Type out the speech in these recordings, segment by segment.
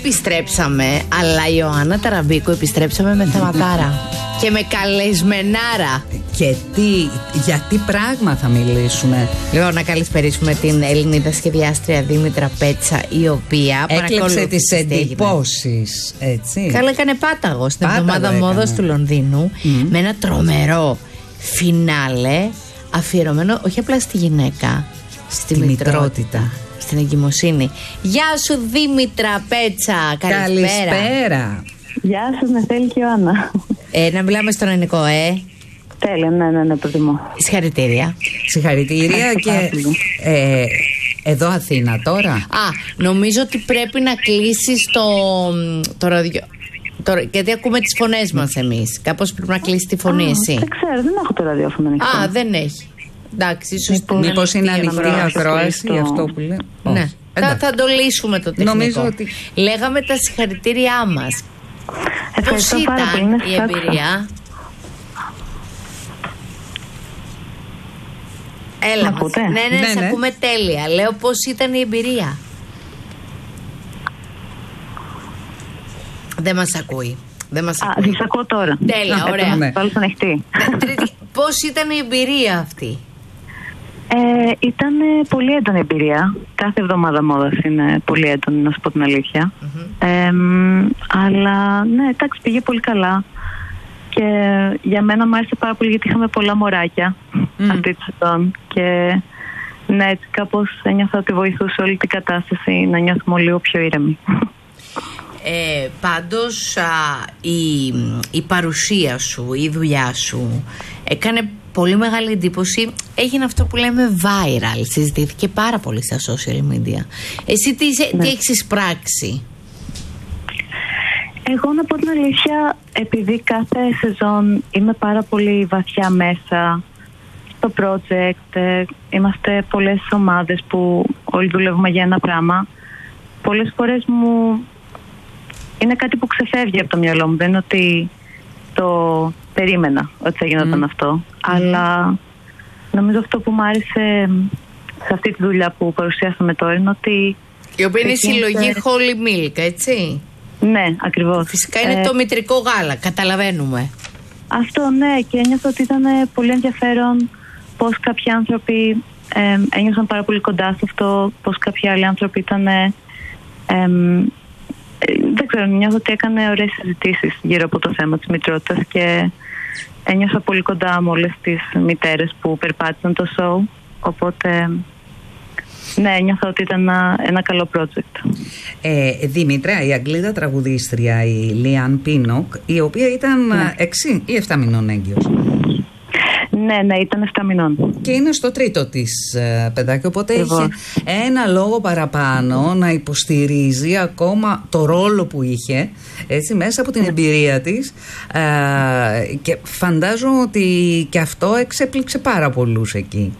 επιστρέψαμε, αλλά η Ιωάννα Ταραμπίκου επιστρέψαμε με θεματάρα και με καλεσμενάρα. Και για τι πράγμα θα μιλήσουμε? Λοιπόν, να καλησπερίσουμε την Ελληνίδα σχεδιάστρια Δήμητρα Πέτσα, η οποία έκλεψε τις εντυπώσεις, έτσι. Καλά, έκανε πάταγο στην εβδομάδα μόδας του Λονδίνου με ένα τρομερό φινάλε αφιερωμένο όχι απλά στη γυναίκα, στη μητρότητα, στην εγκυμοσύνη. Γεια σου Δήμητρα Πέτσα, καλησπέρα. Γεια σας, Νεφέλη και Ιωάννα. Να μιλάμε στον ελληνικό, Τέλεια, ναι, προτιμώ. Συγχαρητήρια. Συγχαρητήρια και εδώ Αθήνα τώρα. Νομίζω ότι πρέπει να κλείσεις το ραδιό. Γιατί ακούμε τις φωνές μας εμείς. Κάπως πρέπει να κλείσει τη φωνή εσύ. Δεν ξέρω, δεν έχω το ραδιόφωνο ανοιχτό. Δεν έχει. Εντάξει, ίσως μήπως είναι ανοιχτή ακρόαση αυτό που λέω. Ναι. Θα το λύσουμε το τεχνικό. Νομίζω ότι... Λέγαμε τα συγχαρητήριά μας. Πώς ήταν η εμπειρία? Έλα μας. Ναι, σε ακούμε τέλεια. Λέω πώς ήταν η εμπειρία. Δεν μας ακούει. Δεν μας ακούω τώρα. Τέλεια, ωραία. Πάλι ανοιχτή. Πώς ήταν η εμπειρία αυτή? Ήταν πολύ έντονη εμπειρία. Κάθε εβδομάδα μόδας είναι πολύ έντονη, να σου πω την αλήθεια. Αλλά ναι, εντάξει, πήγε πολύ καλά. Και για μένα μου άρεσε πάρα πολύ γιατί είχαμε πολλά μωράκια αυτή τη σεζόν. Και ναι, έτσι κάπως ένιωθα ότι βοηθούσε όλη την κατάσταση να νιώθουμε λίγο πιο ήρεμοι. Πάντως η παρουσία σου, η δουλειά σου έκανε πολύ μεγάλη εντύπωση. Έγινε αυτό που λέμε viral. Συζητήθηκε πάρα πολύ στα social media. Εσύ τι έχεις εισπράξει? Εγώ να πω την αλήθεια, επειδή κάθε σεζόν είμαι πάρα πολύ βαθιά μέσα στο project, είμαστε πολλές ομάδες που όλοι δουλεύουμε για ένα πράγμα, πολλές φορές μου είναι κάτι που ξεφεύγει από το μυαλό μου. Δεν είναι ότι το περίμενα ότι θα γινόταν αυτό, αλλά νομίζω αυτό που μου άρεσε σε αυτή τη δουλειά που παρουσιάσαμε τώρα είναι ότι... Η οποία είναι η συλλογή Holy Milk, έτσι? Ναι, ακριβώς. Φυσικά είναι το μητρικό γάλα, καταλαβαίνουμε. Αυτό, ναι, και ένιωθα ότι ήταν πολύ ενδιαφέρον πως κάποιοι άνθρωποι ένιωσαν πάρα πολύ κοντά σε αυτό, πως κάποιοι άλλοι άνθρωποι ήταν... δεν ξέρω, νιώθω ότι έκανε ωραίες συζητήσεις γύρω από το θέμα της μητρότητας και ένιωσα πολύ κοντά με όλες τις μητέρες που περπάτησαν το show, οπότε ναι, νιώθω ότι ήταν ένα καλό project. Δήμητρα, η Αγγλίδα τραγουδίστρια, η Λίαν Πίνοκ, η οποία ήταν 6 ή 7 μηνών έγκυος. Ναι, ήταν 7 μηνών. Και είναι στο τρίτο της παιδάκι, οπότε είχε ένα λόγο παραπάνω να υποστηρίζει ακόμα το ρόλο που είχε, έτσι, μέσα από την εμπειρία της, και φαντάζομαι ότι και αυτό εξέπληξε πάρα πολλούς εκεί.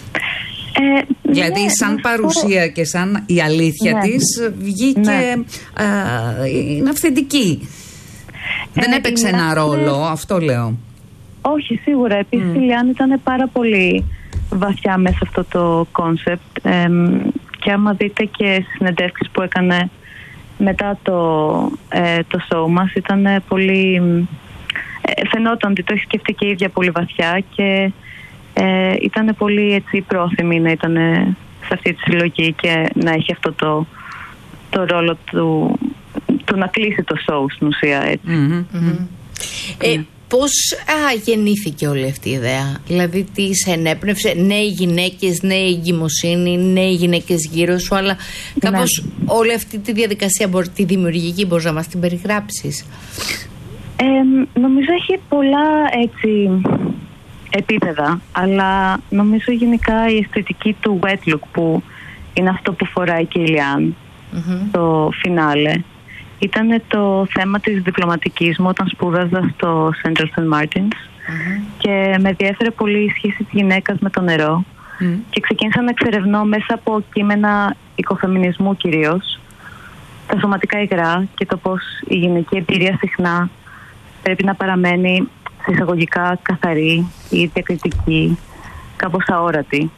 Δηλαδή σαν παρουσία και σαν η αλήθεια της βγήκε, είναι αυθεντική. Δεν έπαιξε ένα ρόλο, αυτό λέω. Όχι, σίγουρα. Επίσης η Λιάν ήταν πάρα πολύ βαθιά μέσα σε αυτό το κόνσεπτ, και άμα δείτε και στις συνεντεύξεις που έκανε μετά το show μας, ήταν πολύ... φαινόταν ότι το έχει σκεφτεί και η ίδια πολύ βαθιά και ήταν πολύ έτσι πρόθυμη να ήταν σε αυτή τη συλλογή και να έχει αυτό το ρόλο του να κλείσει το show στην ουσία, έτσι. Πώς γεννήθηκε όλη αυτή η ιδέα? Δηλαδή τι σε ενέπνευσε? Νέοι γυναίκες, νέη εγκυμοσύνη, νέοι γυναίκες γύρω σου, αλλά κάπως όλη αυτή τη διαδικασία, τη δημιουργική, μπορείς να μας την περιγράψεις? Νομίζω έχει πολλά έτσι επίπεδα, αλλά νομίζω γενικά η αισθητική του wet look, που είναι αυτό που φοράει και η Λιάν στο φινάλε, ήταν το θέμα της διπλωματικής μου όταν σπούδαζα στο Central St. Martins, και με ενδιέφερε πολύ η σχέση της γυναίκας με το νερό, και ξεκίνησα να εξερευνώ μέσα από κείμενα οικοφεμινισμού κυρίως τα σωματικά υγρά και το πως η γυναική εμπειρία συχνά πρέπει να παραμένει σε εισαγωγικά καθαρή ή διακριτική, κάπως αόρατη,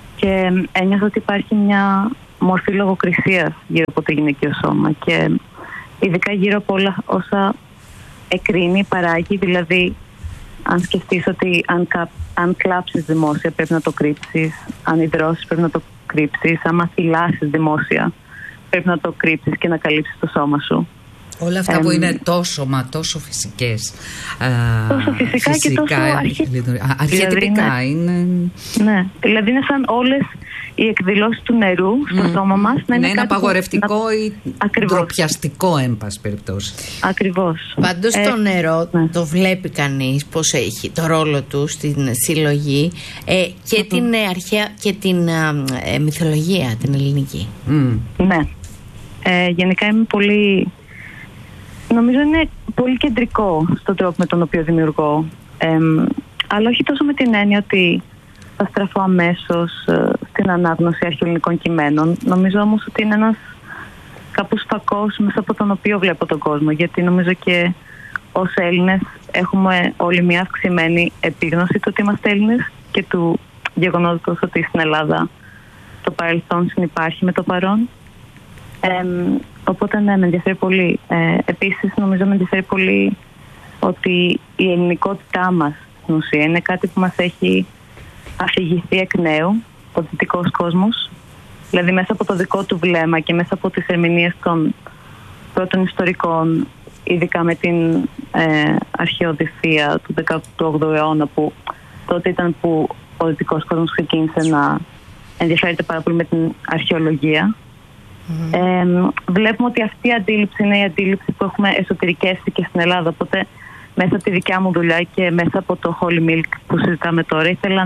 και ένιωθα ότι υπάρχει μια μορφή λογοκρισίας γύρω από το γυναικείο σώμα, και ειδικά γύρω από όλα όσα εκρίνει, παράγει. Δηλαδή, αν σκεφτείς ότι αν κλάψεις δημόσια πρέπει να το κρύψεις, αν υδρώσεις πρέπει να το κρύψεις, άμα θυλάσεις δημόσια πρέπει να το κρύψεις και να καλύψεις το σώμα σου. Όλα αυτά που είναι τόσο φυσικές. Τόσο φυσικά και τόσο αρχιετυπικά δηλαδή είναι. Ναι, δηλαδή είναι σαν όλες οι εκδηλώσεις του νερού στο σώμα μας να είναι απαγορευτικό ή ντροπιαστικό, εν πάση περιπτώσει. Ακριβώς. Πάντως το νερό το βλέπει κανείς πως έχει το ρόλο του στην συλλογή και την αρχαία και την μυθολογία, την ελληνική. Ναι. Γενικά είμαι πολύ... Νομίζω είναι πολύ κεντρικό στον τρόπο με τον οποίο δημιουργώ. Αλλά όχι τόσο με την έννοια ότι θα στραφώ αμέσως στην ανάγνωση αρχαιοελληνικών κειμένων. Νομίζω όμως ότι είναι ένας κάπως φακός μέσα από τον οποίο βλέπω τον κόσμο. Γιατί νομίζω και ως Έλληνες έχουμε όλοι μια αυξημένη επίγνωση του ότι είμαστε Έλληνες και του γεγονότος ότι στην Ελλάδα το παρελθόν συνυπάρχει με το παρόν. Οπότε ναι, με ενδιαφέρει πολύ. Επίσης νομίζω με ενδιαφέρει πολύ ότι η ελληνικότητά μας στην ουσία είναι κάτι που μας έχει αφηγηθεί εκ νέου ο δυτικός κόσμος. Δηλαδή μέσα από το δικό του βλέμμα και μέσα από τις ερμηνείες των πρώτων ιστορικών, ειδικά με την αρχαιοδυφία του 18ου αιώνα, που τότε ήταν που ο δυτικός κόσμος ξεκίνησε να ενδιαφέρεται πάρα πολύ με την αρχαιολογία. Βλέπουμε ότι αυτή η αντίληψη είναι η αντίληψη που έχουμε εσωτερικεύσει και στην Ελλάδα. Οπότε μέσα από τη δικιά μου δουλειά και μέσα από το Holy Milk που συζητάμε τώρα, ήθελα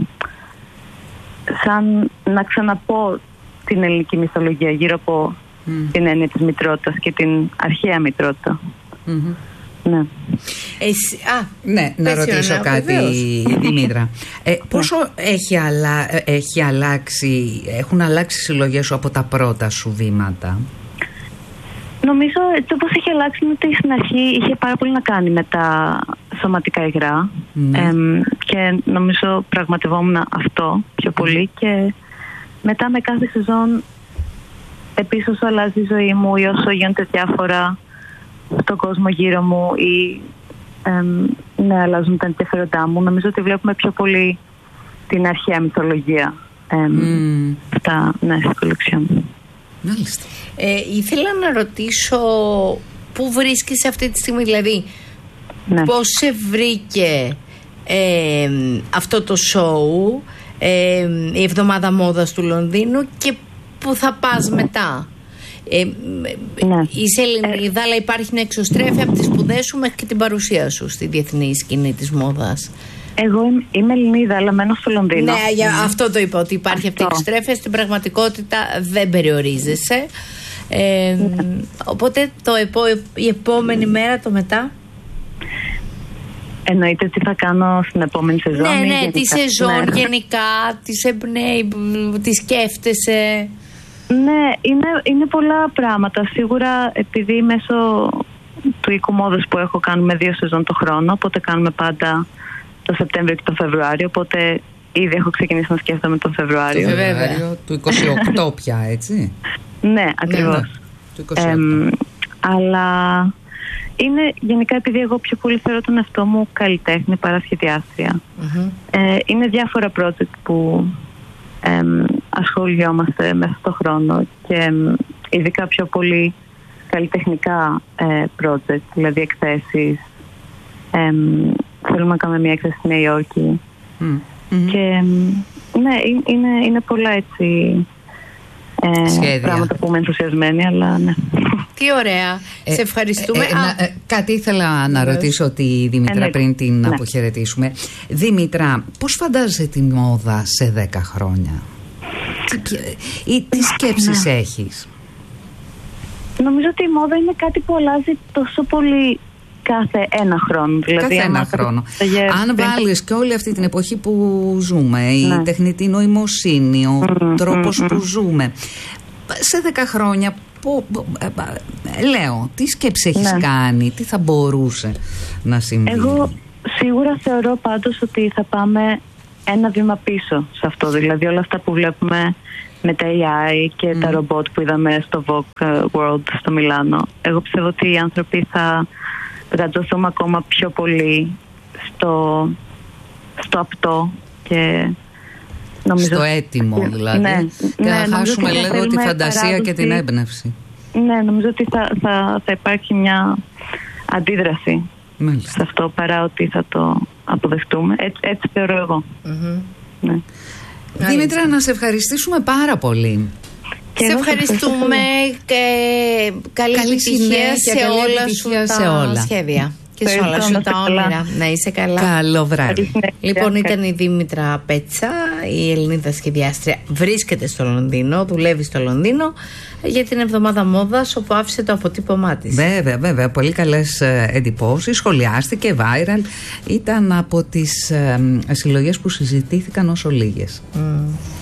να ξαναπώ την ελληνική μυθολογία γύρω από την έννοια της μητρότητας και την αρχαία μητρότητα. Ναι. Να ρωτήσω κάτι, Δήμητρα. Πόσο έχουν αλλάξει οι συλλογές σου από τα πρώτα σου βήματα? Νομίζω το πώς έχει αλλάξει είναι ότι στην αρχή είχε πάρα πολύ να κάνει με τα σωματικά υγρά και νομίζω πραγματευόμουν αυτό πιο πολύ και μετά με κάθε σεζόν επίσης όσο αλλάζει η ζωή μου ή όσο γίνονται διάφορα στον κόσμο γύρω μου ή αλλάζουν τα ενδιαφέροντά μου, νομίζω ότι βλέπουμε πιο πολύ την αρχαία μυθολογία στη κολεξιόν μου. Μάλιστα. Ήθελα να ρωτήσω πού βρίσκεσαι αυτή τη στιγμή, δηλαδή πώς σε βρήκε αυτό το σοου, η εβδομάδα μόδας του Λονδίνου και πού θα πας μετά? Είσαι Ελληνίδα, αλλά υπάρχει μια εξωστρέφεια από τις σπουδές σου μέχρι και την παρουσία σου στη διεθνή σκηνή της μόδας. Εγώ είμαι Ελληνίδα, αλλά μένω στο Λονδίνο. Ναι, αυτό το είπα, ότι υπάρχει αυτή η εξωστρέφεια. Στην πραγματικότητα δεν περιορίζεσαι. Οπότε η επόμενη μέρα, το μετά. Εννοείται τι θα κάνω στην επόμενη σεζόν? Ναι, τη σεζόν γενικά, τις εμπνέει, τι σκέφτεσαι? Ναι, είναι πολλά πράγματα. Σίγουρα επειδή μέσω του οίκου μόδας που έχω κάνουμε 2 σεζόν το χρόνο, οπότε κάνουμε πάντα το Σεπτέμβριο και το Φεβρουάριο, οπότε ήδη έχω ξεκινήσει να σκέφτομαι τον Φεβρουάριο. Το Φεβρουάριο του 28 πια, έτσι? Ναι, ακριβώς. Ναι, του 28. Αλλά είναι γενικά επειδή εγώ πιο πολύ θεωρώ τον εαυτό μου καλλιτέχνη παρά σχεδιάστρια. Είναι διάφορα project που ασχολιόμαστε μέσα στον χρόνο και ειδικά πιο πολύ καλλιτεχνικά project, δηλαδή εκθέσεις. Θέλουμε να κάνουμε μια έκθεση στη Νέα Υόρκη. Και ναι, είναι πολλά έτσι πράγματα που είμαι ενθουσιασμένη, αλλά ναι. Τι ωραία. Σε ευχαριστούμε. Κάτι ήθελα να ρωτήσω τη Δήμητρα πριν την αποχαιρετήσουμε. Δήμητρα, πώς φαντάζεσαι την μόδα σε 10 χρόνια? Τι σκέψεις έχεις? Νομίζω ότι η μόδα είναι κάτι που αλλάζει τόσο πολύ κάθε ένα χρόνο. Δηλαδή κάθε ένα χρόνο. Αν βάλεις και όλη αυτή την εποχή που ζούμε, η τεχνητή νοημοσύνη, ο τρόπος που ζούμε, σε 10 χρόνια λέω, τι σκέψη έχεις κάνει, τι θα μπορούσε να συμβεί? Εγώ σίγουρα θεωρώ πάντως ότι θα πάμε ένα βήμα πίσω σε αυτό. Δηλαδή όλα αυτά που βλέπουμε με τα AI και τα ρομπότ που είδαμε στο Vogue World στο Μιλάνο, εγώ πιστεύω ότι οι άνθρωποι θα γαντωθούμε ακόμα πιο πολύ στο απτό και στο έτοιμο δηλαδή. Και να χάσουμε λίγο τη φαντασία και την έμπνευση. Ναι, νομίζω ότι θα υπάρχει μια αντίδραση σε αυτό παρά ότι θα το αποδεχτούμε. Έτσι θεωρώ εγώ. Ναι. Δήμητρα, να σε ευχαριστήσουμε πάρα πολύ. Και σε ευχαριστούμε και καλή επιτυχία σε όλα τα σχέδια. Και σε όλα σου τα όνειρα. Να είσαι καλά. Καλό βράδυ. Λοιπόν, ήταν η Δήμητρα Πέτσα, η Ελληνίδα σχεδιάστρια. Βρίσκεται στο Λονδίνο, δουλεύει στο Λονδίνο για την εβδομάδα μόδας, όπου άφησε το αποτύπωμά της. Βέβαια. Πολύ καλές εντυπώσεις. Σχολιάστηκε, viral. Ήταν από τις συλλογές που συζητήθηκαν όσο λίγες.